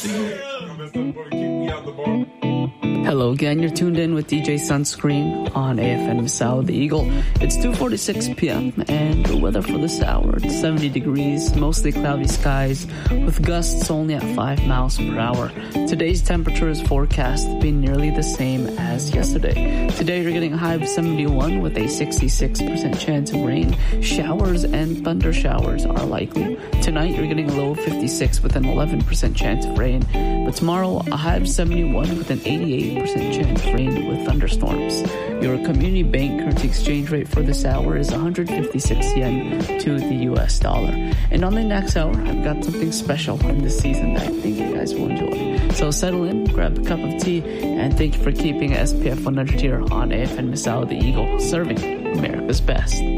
Hello again, you're tuned in with DJ Sunscreen on AFN Misao The Eagle. It's 2:46 p.m. and the weather for this hour, it's 70 degrees, mostly cloudy skies with gusts only at 5 miles per hour. Today's temperature is forecast to be nearly the same as yesterday. Today you're getting a high of 71 with a 66% chance of rain. Showers and thunder showers are likely. Tonight you're getting a low of 56 with an 11% chance of rain. But tomorrow a high of 71 with an 88% chance of rain with thunderstorms. Your community bank currency exchange rate for this hour is 156 yen to the US dollar. And on the next hour, I've got something special in this season that I think you guys will enjoy. So settle in, grab a cup of tea, and thank you for keeping SPF 100 here on AFN Misao The Eagle, serving America's best.